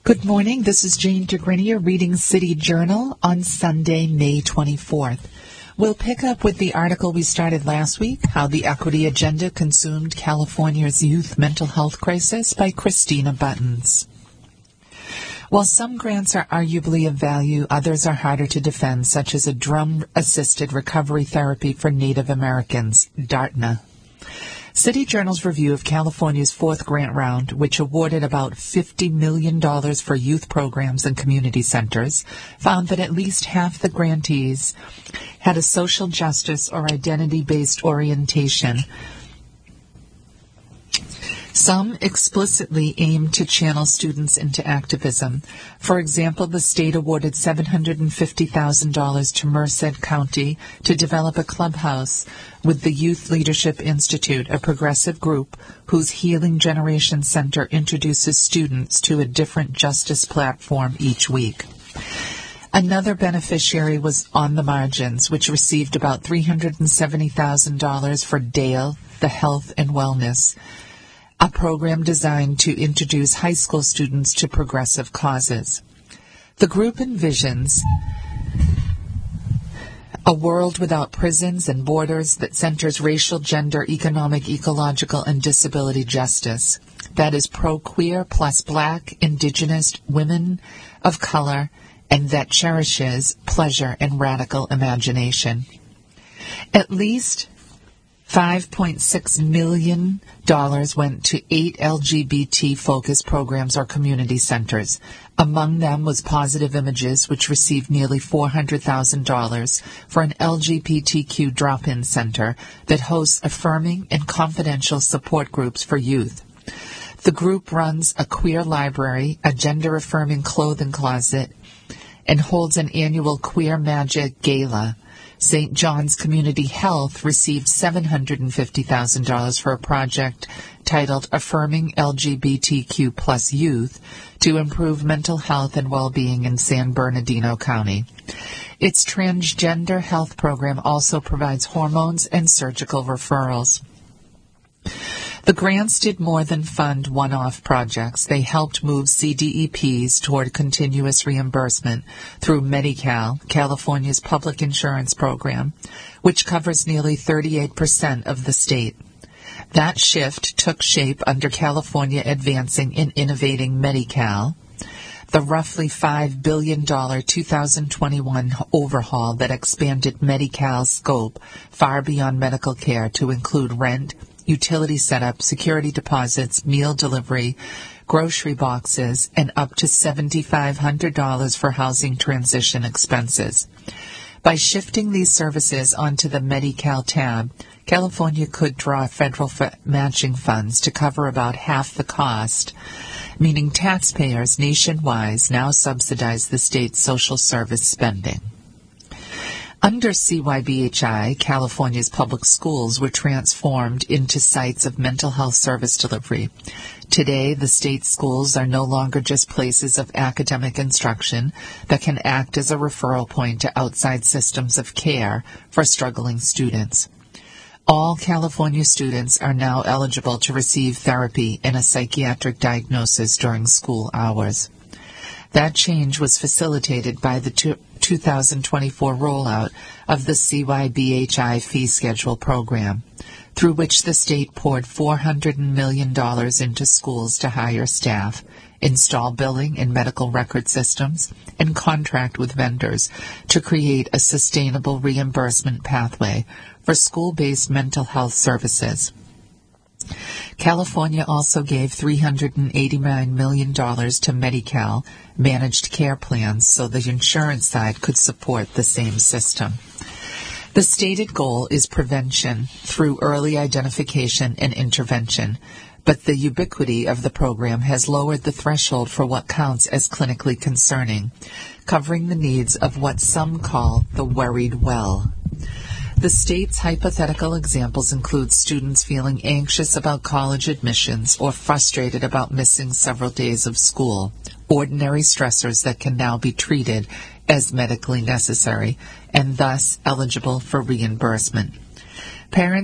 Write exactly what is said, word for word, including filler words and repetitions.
Good morning. This is Jane DeGrinier reading City Journal on Sunday, May twenty-fourth. We'll pick up with the article we started last week, How the Equity Agenda Consumed California's Youth Mental Health Crisis, by Christina Buttons. While some grants are arguably of value, others are harder to defend, such as a drum-assisted recovery therapy for Native Americans, D A R T N A. City Journal's review of California's fourth grant round, which awarded about fifty million dollars for youth programs and community centers, found that at least half the grantees had a social justice or identity-based orientation. Some explicitly aimed to channel students into activism. For example, the state awarded seven hundred fifty thousand dollars to Merced County to develop a clubhouse with the Youth Leadership Institute, a progressive group whose Healing Generation Center introduces students to a different justice platform each week. Another beneficiary was On the Margins, which received about three hundred seventy thousand dollars for Dale, the Health and Wellness, a program designed to introduce high school students to progressive causes. The group envisions a world without prisons and borders that centers racial, gender, economic, ecological, and disability justice. That is pro-queer plus black, indigenous, women of color, and that cherishes pleasure and radical imagination. At least five point six million dollars went to eight L G B T-focused programs or community centers. Among them was Positive Images, which received nearly four hundred thousand dollars for an L G B T Q drop-in center that hosts affirming and confidential support groups for youth. The group runs a queer library, a gender-affirming clothing closet, and holds an annual Queer Magic Gala. Saint John's Community Health received seven hundred fifty thousand dollars for a project titled Affirming L G B T Q plus Youth to improve mental health and well-being in San Bernardino County. Its transgender health program also provides hormones and surgical referrals. The grants did more than fund one-off projects. They helped move C D E Ps toward continuous reimbursement through Medi-Cal, California's public insurance program, which covers nearly thirty-eight percent of the state. That shift took shape under California Advancing and Innovating Medi-Cal, the roughly five billion dollars two thousand twenty-one overhaul that expanded Medi-Cal's scope far beyond medical care to include rent, utility setup, security deposits, meal delivery, grocery boxes, and up to seven thousand five hundred dollars for housing transition expenses. By shifting these services onto the Medi-Cal tab, California could draw federal f- matching funds to cover about half the cost, meaning taxpayers nationwide now subsidize the state's social service spending. Under C Y B H I, California's public schools were transformed into sites of mental health service delivery. Today, the state's schools are no longer just places of academic instruction that can act as a referral point to outside systems of care for struggling students. All California students are now eligible to receive therapy and a psychiatric diagnosis during school hours. That change was facilitated by the two two thousand twenty-four rollout of the C Y B H I fee schedule program, through which the state poured four hundred million dollars into schools to hire staff, install billing and medical record systems, and contract with vendors to create a sustainable reimbursement pathway for school-based mental health services. California also gave three hundred eighty-nine million dollars to Medi-Cal managed care plans so the insurance side could support the same system. The stated goal is prevention through early identification and intervention, but the ubiquity of the program has lowered the threshold for what counts as clinically concerning, covering the needs of what some call the worried well. The state's hypothetical examples include students feeling anxious about college admissions or frustrated about missing several days of school, ordinary stressors that can now be treated as medically necessary and thus eligible for reimbursement. Parents